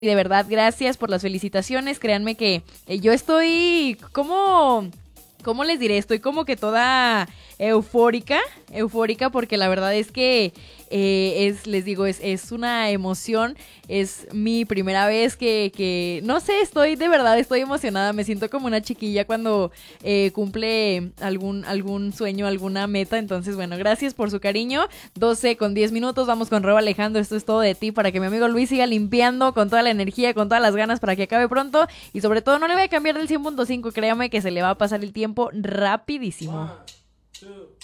Y de verdad, gracias por las felicitaciones. Créanme que yo estoy como... ¿Cómo les diré? Estoy como que toda eufórica, porque la verdad es que les digo, es una emoción, es mi primera vez no sé, de verdad, estoy emocionada, me siento como una chiquilla cuando cumple algún sueño, alguna meta. Entonces, bueno, gracias por su cariño. 12:10, vamos con Rob Alejandro, esto es todo de ti, para que mi amigo Luis siga limpiando con toda la energía, con todas las ganas, para que acabe pronto, y sobre todo no le voy a cambiar del 100.5, créame que se le va a pasar el tiempo rapidísimo. 1, 2